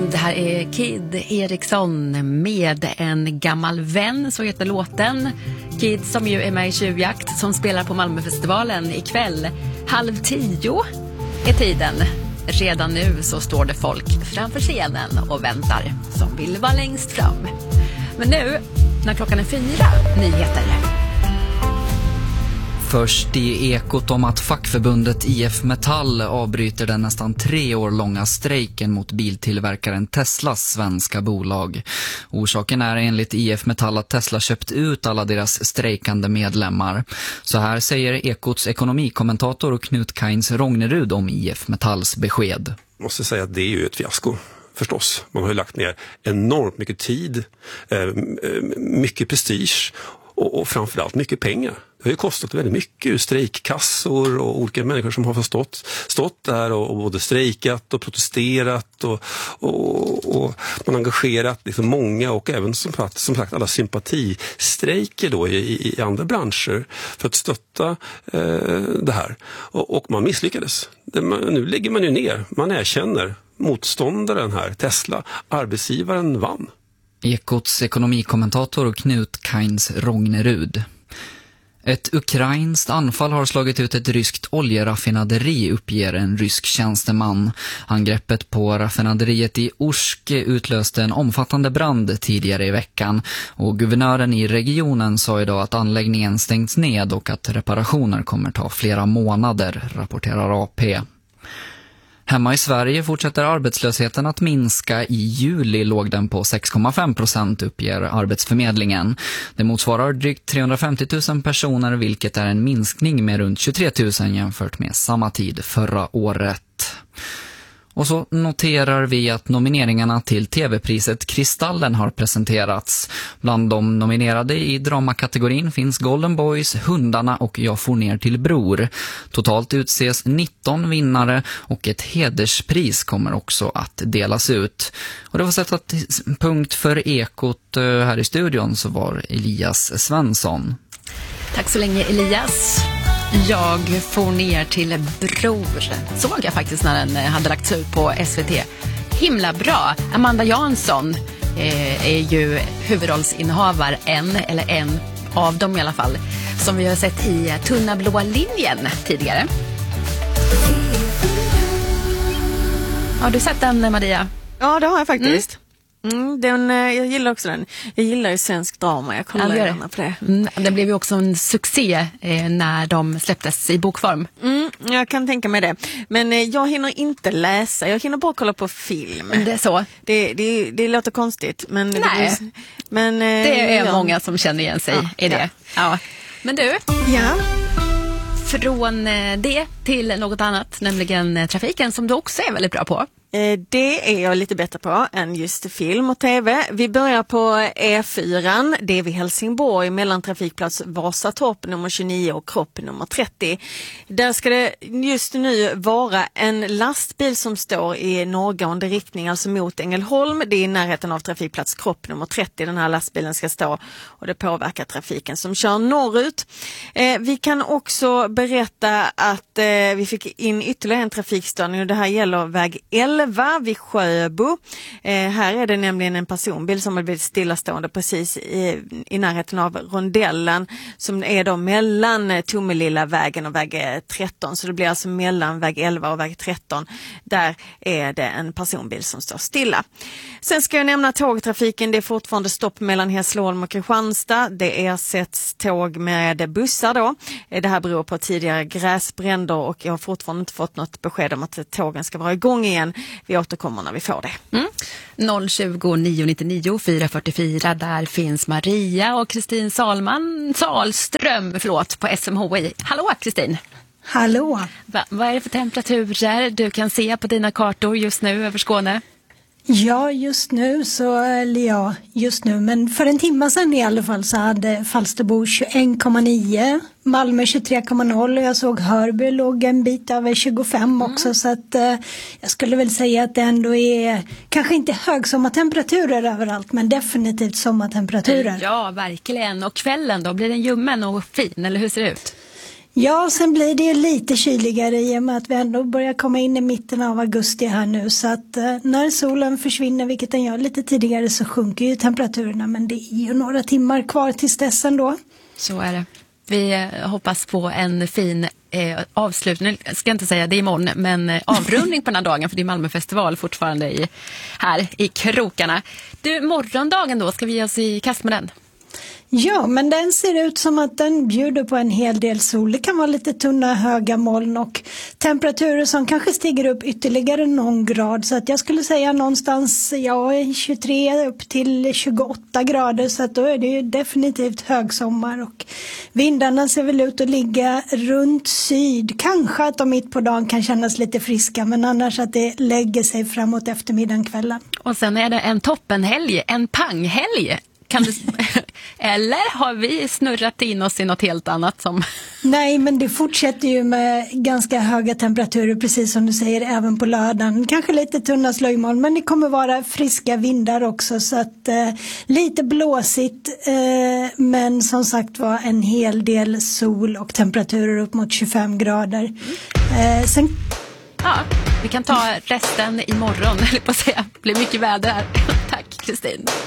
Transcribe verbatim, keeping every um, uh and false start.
Det här är Kid Eriksson med En gammal vän, så heter låten. Kid som ju är med i Tjuvjakt som spelar på Malmöfestivalen ikväll. Halv tio är tiden. Redan nu så står det folk framför scenen och väntar som vill vara längst fram. Men nu, när klockan är fyra, nyheter. Först i Ekot om att fackförbundet I F Metall avbryter den nästan tre år långa strejken mot biltillverkaren Teslas svenska bolag. Orsaken är enligt I F Metall att Tesla köpt ut alla deras strejkande medlemmar. Så här säger Ekots ekonomikommentator Knut Kains Rognerud om I F Metalls besked. Jag måste säga att det är ju ett fiasko. Förstås. Man har ju lagt ner enormt mycket tid, mycket prestige och, och framförallt mycket pengar. Det har ju kostat väldigt mycket, strejkkassor och olika människor som har stått, stått där och, och både strejkat och protesterat och, och, och man har engagerat liksom många och även som, som sagt alla sympatistrejker då i, i andra branscher för att stötta eh, det här. Och, och man misslyckades. Det, man, nu lägger man ju ner, man erkänner motståndaren här, Tesla, arbetsgivaren vann. Ekots ekonomikommentator Knut Kains Rognerud. Ett ukrainskt anfall har slagit ut ett ryskt oljeraffinaderi, uppger en rysk tjänsteman. Angreppet på raffinaderiet i Orsk utlöste en omfattande brand tidigare i veckan och guvernören i regionen sa idag att anläggningen stängts ned och att reparationer kommer ta flera månader, rapporterar A P. Hemma i Sverige fortsätter arbetslösheten att minska. I juli låg den på sex komma fem procent, uppger Arbetsförmedlingen. Det motsvarar drygt trehundrafemtio tusen personer, vilket är en minskning med runt tjugotre tusen jämfört med samma tid förra året. Och så noterar vi att nomineringarna till tv-priset Kristallen har presenterats. Bland de nominerade i dramakategorin finns Golden Boys, Hundarna och Jag får ner till bror. Totalt utses nitton vinnare och ett hederspris kommer också att delas ut. Och det var sätta punkt för Ekot här i studion, så var Elias Svensson. Tack så länge Elias. Jag får ner till bror. Såg jag faktiskt när den hade lagts ut på S V T. Himla bra. Amanda Jansson eh, är ju huvudrollsinnehavare, en eller en av dem i alla fall, som vi har sett i Tunna blåa linjen tidigare. Har du sett den, Maria? Ja, det har jag faktiskt. Mm. Mm, den, jag gillar också den. Jag gillar ju svensk drama. Jag kollar ja, gärna på det. Mm, det blev ju också en succé eh, när de släpptes i bokform. Mm, jag kan tänka mig det. Men eh, jag hinner inte läsa. Jag hinner bara kolla på film. Det är så. Det, det, det låter konstigt. Men Nej. Det, blir, men, eh, det är ja. många som känner igen sig ja, i det. Ja. Ja. Men du? Ja. Från det till något annat, nämligen trafiken, som du också är väldigt bra på. Det är jag lite bättre på än just film och tv. Vi börjar på E fyra, det är vid Helsingborg, mellan trafikplats Vasatorp nummer tjugonio och Kropp nummer trettio. Där ska det just nu vara en lastbil som står i norrgående riktning, alltså mot Ängelholm. Det är i närheten av trafikplats Kropp nummer trettio. Den här lastbilen ska stå och det påverkar trafiken som kör norrut. Eh, vi kan också berätta att eh, vi fick in ytterligare en trafikstörning och det här gäller väg elva vid Sjöbo. Eh, här är det nämligen en personbil som har blivit stillastående precis i, i närheten av rondellen som är då mellan Tomelilla vägen och väg tretton. Så det blir alltså mellan väg elva och väg tretton. Där är det en personbil som står stilla. Sen ska jag nämna tågtrafiken. Det är fortfarande stopp mellan Hässleholm och Kristianstad. Det ersätts tåg med bussar då. Det här beror på tidigare gräsbränder och jag har fortfarande inte fått något besked om att tågen ska vara igång igen. Vi återkommer när vi får det. Mm. noll tjugo nio nittionio fyra fyrtiofyra, där finns Maria och Kristin Salman, Salström förlåt, på S M H I. Hallå Kristin! Hallå! Va, vad är det för temperaturer du kan se på dina kartor just nu över Skåne? Ja, just nu så, eller ja, just nu, men för en timme sedan i alla fall så hade Falsterbo tjugoett komma nio, Malmö tjugotre komma noll och jag såg Hörby låg en bit över tjugofem också mm. så att eh, jag skulle väl säga att det ändå är kanske inte högsommartemperaturer överallt men definitivt sommartemperaturer. Ja, verkligen. Och kvällen då, blir den ljummen och fin eller hur ser det ut? Ja, sen blir det ju lite kyligare i och med att vi ändå börjar komma in i mitten av augusti här nu. Så att eh, när solen försvinner, vilket den gör lite tidigare, så sjunker ju temperaturerna. Men det är ju några timmar kvar tills dess ändå. Så är det. Vi eh, hoppas på en fin eh, avslutning, jag ska inte säga det är imorgon, men eh, avrundning på den här dagen, för det är Malmöfestival fortfarande i, här i krokarna. Du, morgondagen då, ska vi ge oss i kast med den? Ja, men den ser ut som att den bjuder på en hel del sol. Det kan vara lite tunna höga moln och temperaturer som kanske stiger upp ytterligare någon grad. Så att jag skulle säga någonstans ja, tjugotre upp till tjugoåtta grader. Så att då är det ju definitivt högsommar. Och vindarna ser väl ut att ligga runt syd. Kanske att de mitt på dagen kan kännas lite friska, men annars att det lägger sig framåt eftermiddagen, kvällen. Och sen är det en toppenhelg, en panghelg. Kan du, eller har vi snurrat in oss i något helt annat som... Nej, men det fortsätter ju med ganska höga temperaturer, precis som du säger, även på lördagen. Kanske lite tunna slöjmoln, men det kommer vara friska vindar också, så att eh, lite blåsigt, eh, men som sagt var en hel del sol och temperaturer upp mot tjugofem grader. Eh, sen... Ja, vi kan ta resten imorgon, eller på att säga. Det blir mycket väder här. Tack, Kristin.